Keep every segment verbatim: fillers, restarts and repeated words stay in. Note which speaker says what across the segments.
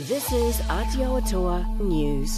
Speaker 1: This is Aotearoa News.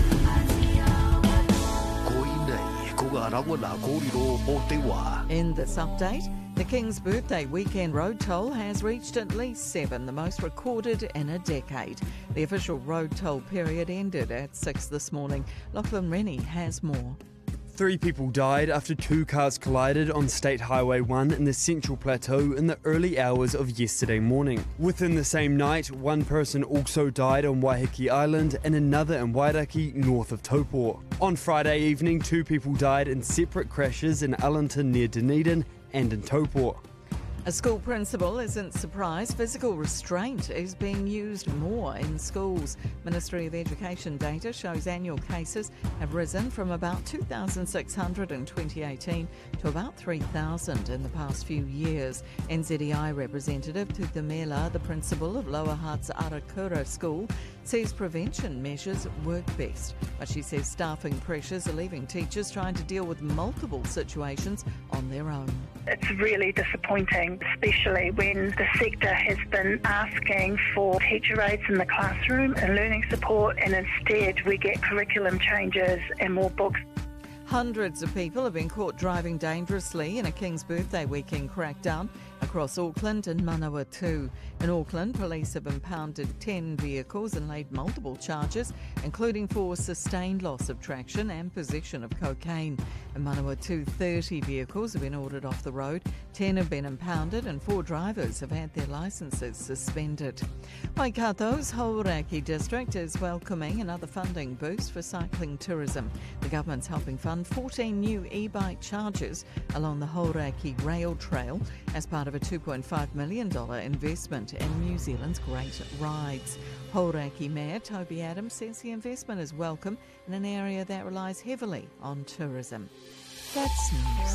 Speaker 2: In this update, the King's Birthday weekend road toll has reached at least seven, the most recorded in a decade. The official road toll period ended at six this morning. Lachlan Rennie has more.
Speaker 3: Three people died after two cars collided on State Highway one in the Central Plateau in the early hours of yesterday morning. Within the same night, one person also died on Waiheke Island and another in Wairaki, north of Taupo. On Friday evening, two people died in separate crashes in Allenton near Dunedin and in Taupo.
Speaker 2: A school principal isn't surprised physical restraint is being used more in schools. Ministry of Education data shows annual cases have risen from about two thousand six hundred in twenty eighteen to about three thousand in the past few years. N Z E I representative Tuta Mela, the principal of Lower Hutt's Arakura School, says prevention measures work best. But she says staffing pressures are leaving teachers trying to deal with multiple situations on their own.
Speaker 4: It's really disappointing, especially when the sector has been asking for teacher aides in the classroom and learning support, and instead we get curriculum changes and more books.
Speaker 2: Hundreds of people have been caught driving dangerously in a King's Birthday weekend crackdown across Auckland and Manawatu. In Auckland, police have impounded ten vehicles and laid multiple charges, including for sustained loss of traction and possession of cocaine. In Manawatu, thirty vehicles have been ordered off the road, ten have been impounded and four drivers have had their licences suspended. Waikato's Hauraki district is welcoming another funding boost for cycling tourism. The government's helping fund fourteen new e-bike charges along the Hauraki Rail Trail as part of a two point five million dollars investment in New Zealand's Great Rides. Hauraki Mayor Toby Adams says the investment is welcome in an area that relies heavily on tourism. That's news.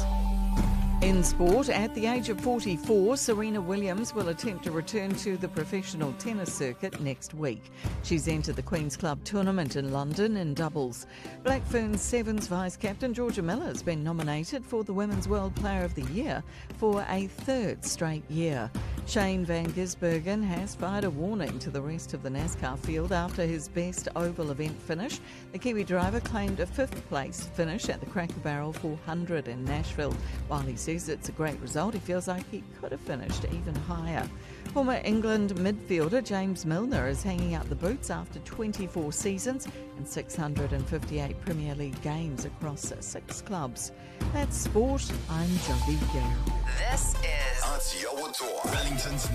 Speaker 2: In sport, at the age of forty-four, Serena Williams will attempt to return to the professional tennis circuit next week. She's entered the Queen's Club tournament in London in doubles. Black Ferns Sevens vice-captain Georgia Miller has been nominated for the Women's World Player of the Year for a third straight year. Shane Van Gisbergen has fired a warning to the rest of the NASCAR field after his best oval event finish. The Kiwi driver claimed a fifth place finish at the Cracker Barrel four hundred in Nashville. While he says it's a great result, he feels like he could have finished even higher. Former England midfielder James Milner is hanging out the boots after twenty-four seasons and six hundred fifty-eight Premier League games across six clubs. That's sport. I'm Jody Gale.
Speaker 5: This is Aotearoa, Wellington's